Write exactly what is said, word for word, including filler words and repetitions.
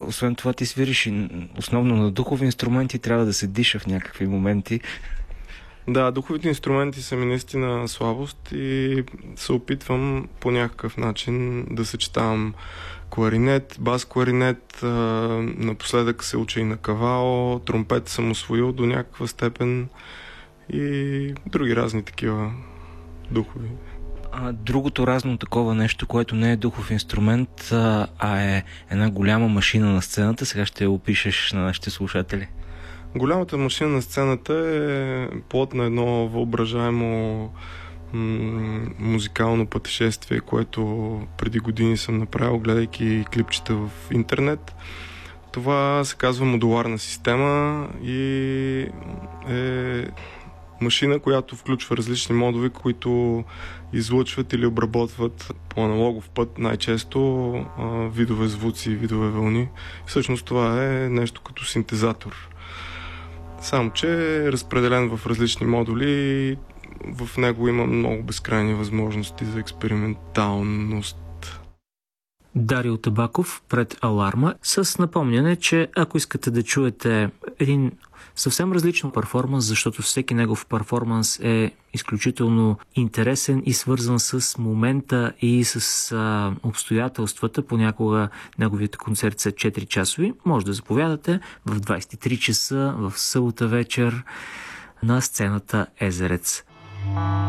освен това ти свириш и основно на духови инструменти, трябва да се диша в някакви моменти. Да, духовите инструменти са ми наистина слабост и се опитвам по някакъв начин да съчетавам кларинет, бас кларинет, напоследък се уча и на кавао, тромпет съм усвоил до някаква степен и други разни такива духови. А другото разно такова нещо, което не е духов инструмент, а е една голяма машина на сцената, сега ще я опишеш на нашите слушатели. Голямата машина на сцената е плод на едно въображаемо м- музикално пътешествие, което преди години съм направил, гледайки клипчета в интернет. Това се казва модуларна система и е машина, която включва различни модули, които излъчват или обработват по аналогов път най-често а, видове звуци и видове вълни. Всъщност това е нещо като синтезатор. Само че е разпределен в различни модули и в него има много безкрайни възможности за експерименталност. Дарио Табаков пред Аларма с напомняне, че ако искате да чуете един съвсем различен перформанс, защото всеки негов перформанс е изключително интересен и свързан с момента и с а, обстоятелствата. Понякога неговите концерти са четири часови. Може да заповядате в двайсет и три часа в събота вечер на сцената Езерец.